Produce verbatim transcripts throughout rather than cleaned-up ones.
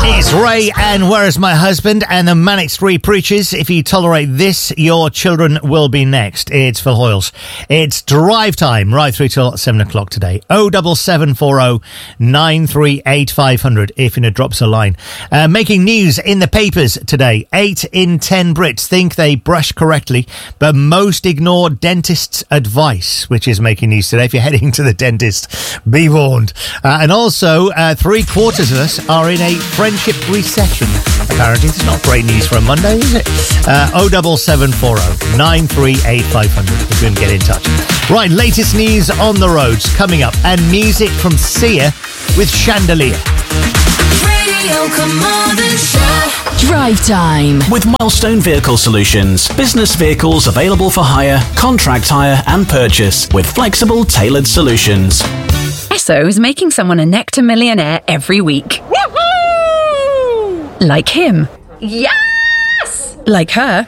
It's Ray and Where Is My Husband and the Manic Street Preachers. If you tolerate this, your children will be next. It's Phil Hoyles. It's drive time right through till seven o'clock today. oh seven seven four oh nine three eight five hundred if you know drops a line. Uh, making news in the papers today. Eight in ten Brits think they brush correctly, but most ignore dentists' advice, which is making news today. If you're heading to the dentist, be warned. Uh, and also, uh, three quarters of us are in a friendship recession. Apparently, it's not great news for a Monday, is it? Uh, oh seven seven four oh nine three eight five hundred if you can get in touch. Right, latest news on the roads coming up, and music from Sia with Chandelier. Radio Carmarthen Show. Drive time with Milestone Vehicle Solutions. Business vehicles available for hire, contract hire and purchase with flexible, tailored solutions. Esso is making someone a Nectar millionaire every week. Woohoo! Like him. Yes! Like her.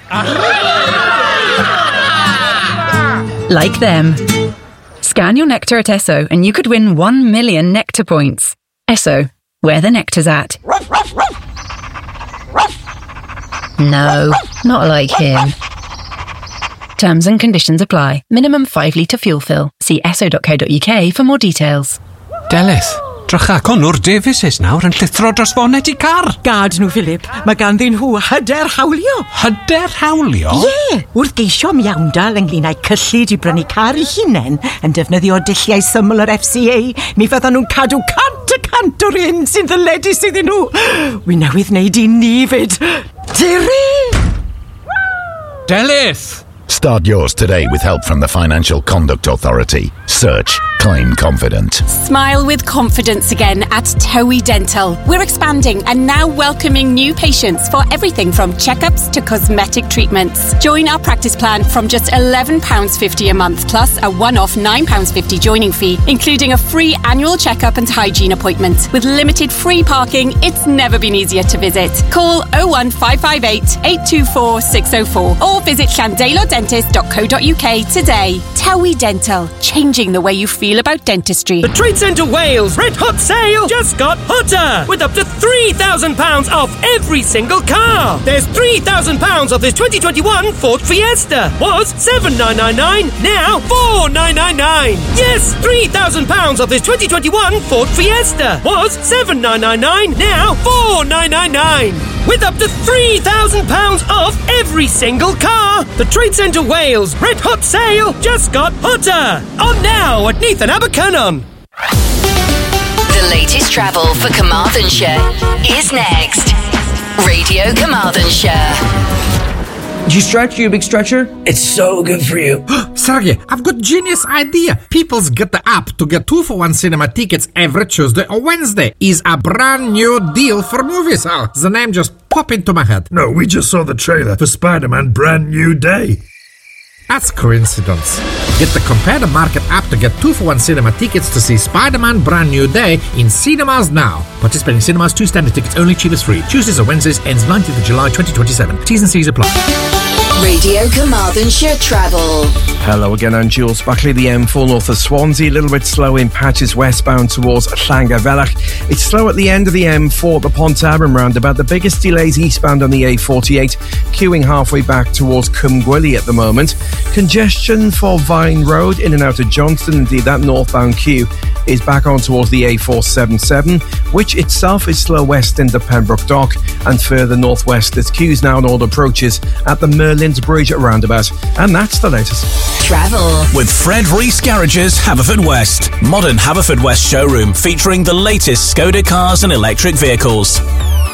Like them. Scan your Nectar at Esso and you could win one million Nectar points. Esso, where the nectar's at. No, not like him. Terms and conditions apply. Minimum five litre fuel fill. See esso dot co dot uk for more details. Delys, drychacon o'r Davies nawr yn llithro dros foned i car. Gad nhw, Philip. Mae ganddyn nhw hyder hawlio. Hyder hawlio? Ie, yeah. Wrth geisio miawndal ynglŷn â'i cyllid i brynu car i hunain yn defnyddio dulliau syml yr F C A, mi fyddan nhw'n cadw cant y cant o'r un sy'n ddyledus iddyn nhw. Wi newydd wneud i ni fyd. Diri! Delys! Start yours today with help from the Financial Conduct Authority. Search Claim Confident. Smile with confidence again at Towie Dental. We're expanding and now welcoming new patients for everything from checkups to cosmetic treatments. Join our practice plan from just eleven pounds fifty a month plus a one-off nine pounds fifty joining fee, including a free annual checkup and hygiene appointment. With limited free parking, it's never been easier to visit. Call oh one five five eight eight two four six oh four or visit llandelo dentist dot co dot uk today. Towie Dental, changing the way you feel about dentistry. The Trade Centre Wales Red Hot Sale just got hotter with up to three thousand pounds off every single car. There's three thousand pounds off this twenty twenty-one Ford Fiesta. Was seven thousand nine hundred ninety-nine, now four thousand nine hundred ninety-nine. Yes, three thousand pounds off this twenty twenty-one Ford Fiesta. Was seven thousand nine hundred ninety-nine, now four thousand nine hundred ninety-nine. With up to three thousand pounds off every single car. The Trade Centre Wales Red Hot Sale just got hotter. On now at Neath and Abercynon. The latest travel for Carmarthenshire is next. Radio Carmarthenshire. Do you stretch, you big stretcher? It's so good for you. Sergey, I've got a genius idea. People's got the app to get two for one cinema tickets every Tuesday or Wednesday. Is a brand new deal for movies. Oh, the name just popped into my head. No, we just saw the trailer for Spider-Man Brand New Day. That's coincidence. Get the Compare the Market app to get two for one cinema tickets to see Spider-Man Brand New Day in cinemas now. Participating cinemas, two standard tickets only, cheapest free. Tuesdays or Wednesdays, ends nineteenth of July twenty twenty-seven. T's and C's apply. Radio Carmarthenshire Travel. Hello again, I'm Jules Buckley. The M four north of Swansea, a little bit slow in patches westbound towards Llangavelach. It's slow at the end of the M four at the Pontarban roundabout. The biggest delays eastbound on the A forty-eight, queuing halfway back towards Cwmgwili at the moment. Congestion for Vine Road in and out of Johnston. Indeed, that northbound queue is back on towards the A four seventy-seven, which itself is slow west into Pembroke Dock, and further northwest there's queues now on all approaches at the Merlin's Bridge roundabout. And that's the latest. Travel with Fred Rees Garages, Haverfordwest. Modern Haverfordwest showroom featuring the latest Skoda cars and electric vehicles.